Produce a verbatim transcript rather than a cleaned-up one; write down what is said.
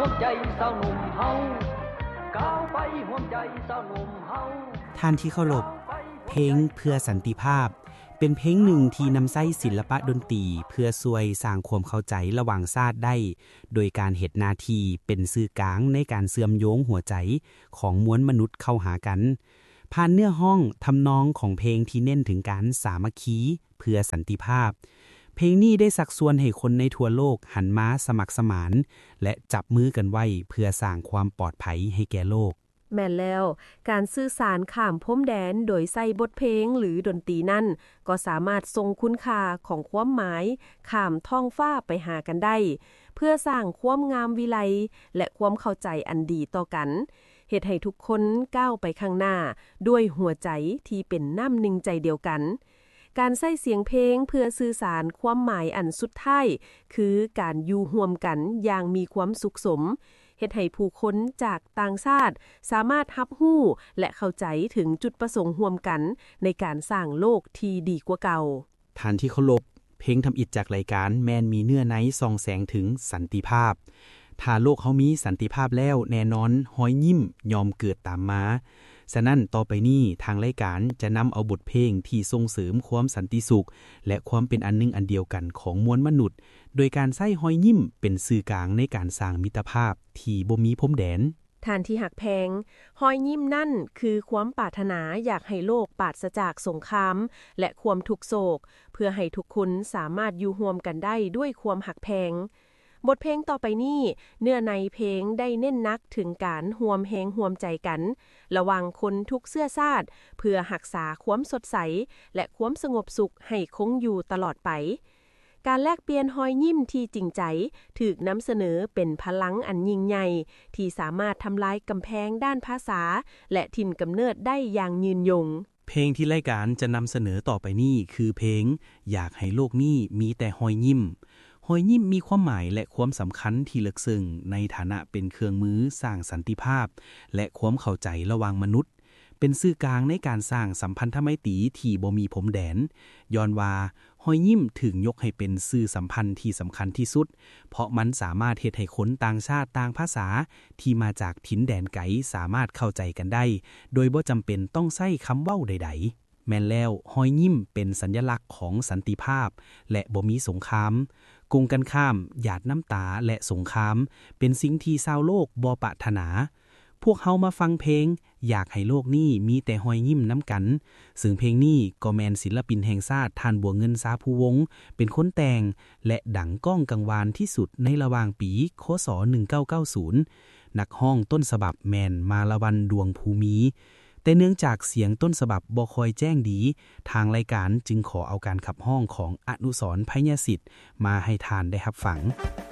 วมใจสาวหนุ่มเฮาก้าวไปห่วมใจสาวหนุ่มเฮาท่านที่เคารพเพลงเพื่อสันติภาพเป็นเพลงหนึ่งที่นำใช้ศิลปะดนตรีเพื่อช่วยสร้างความเข้าใจระหว่างชาติได้โดยการเฮ็ดหน้าที่เป็นสื่อกลางในการเชื่อมโยงหัวใจของมวลมนุษย์เข้าหากันผ่านเนื้อห้องทำนองของเพลงที่เน้นถึงการสามัคคีเพื่อสันติภาพเพลงนี้ได้ชักชวนให้คนในทั่วโลกหันมาสมัครสมานและจับมือกันไว้เพื่อสร้างความปลอดภัยให้แก่โลกแม่นแล้วการสื่อสารข้ามพรมแดนโดยใส่บทเพลงหรือดนตรีนั่นก็สามารถทรงคุณค่าของความหมายข้ามท้องฟ้าไปหากันได้เพื่อสร้างความงามวิไลและความเข้าใจอันดีต่อกันเฮ็ดให้ทุกคนก้าวไปข้างหน้าด้วยหัวใจที่เป็นน้ำหนึ่งใจเดียวกันการใส่เสียงเพลงเพื่อสื่อสารความหมายอันสุดท้ายคือการอยู่ร่วมกันอย่างมีความสุขสมเฮ็ดให้ผู้คนจากต่างชาติสามารถรับรู้และเข้าใจถึงจุดประสงค์ร่วมกันในการสร้างโลกที่ดีกว่าเก่าท่านที่เคารพเพลงทำอิฐจากรายการแมนมีเนื้อในส่องแสงถึงสันติภาพถ้าโลกเฮามีสันติภาพแล้วแน่นอนหอยยิ้มยอมเกิดตามมาฉะนั้นต่อไปนี้ทางรายการจะนำเอาบทเพลงที่ส่งเสริมความสันติสุขและความเป็นอันหนึ่งอันเดียวกันของมวลมนุษย์โดยการใช้หอยยิ้มเป็นสื่อกลางในการสร้างมิตรภาพที่บ่มีพรมแดนท่านที่หักแพงหอยยิ้มนั่นคือความปรารถนาอยากให้โลกปราศจากสงครามและความทุกโศกเพื่อให้ทุกคนสามารถอยู่ร่วมกันได้ด้วยความหักแพงบทเพลงต่อไปนี้เนื้อในเพลงได้เน้นนักถึงการร่วมแฮงร่วมใจกันระหว่างคนทุกเสื้อชาติเพื่อรักษาความสดใสและความสงบสุขให้คงอยู่ตลอดไปการแลกเปลี่ยนรอยยิ้มที่จริงใจถูกนำเสนอเป็นพลังอันยิ่งใหญ่ที่สามารถทำลายกำแพงด้านภาษาและถิ่นกำเนิดได้อย่างยืนยงเพลงที่รายการจะนำเสนอต่อไปนี้คือเพลงอยากให้โลกนี้มีแต่รอยยิ้มรอยยิ้มมีความหมายและความสำคัญที่ลึกซึ้งในฐานะเป็นเครื่องมือสร้างสันติภาพและความเข้าใจระหว่างมนุษย์เป็นสื่อกลางในการสร้างสัมพันธไมตรีที่บ่มีพรมแดนย้อนว่ารอยยิ้มถึงยกให้เป็นสื่อสัมพันธ์ที่สำคัญที่สุดเพราะมันสามารถเฮ็ดให้คนต่างชาติต่างภาษาที่มาจากถิ่นแดนไกลสามารถเข้าใจกันได้โดยบ่จำเป็นต้องใช้คำเว้าใดๆแม่นแล้วรอยยิ้มเป็นสัญลักษณ์ของสันติภาพและบ่มีสงครามกงกันข้ามหยาดน้ำตาและสงครามเป็นสิ่งที่ชาวโลกบ่ปรารถนาพวกเฮามาฟังเพลงอยากให้โลกนี้มีแต่รอยยิ้มน้ำกันซึ่งเพลงนี้ก็แม่นศิลปินแห่งชาติท่านบัวเงินสาภูวงศ์เป็นคนแต่งและดังก้องกังวานที่สุดในระหว่างปีคศหนึ่งเก้าเก้าศูนย์นักฮ้องต้นฉบับแม่นมาละวันดวงภูมีแต่เนื่องจากเสียงต้นฉบับบ่ค่อยแจ้งดีทางรายการจึงขอเอาการขับห้องของอนุสรณ์ไพญสิทธิ์มาให้ทานได้รับฟัง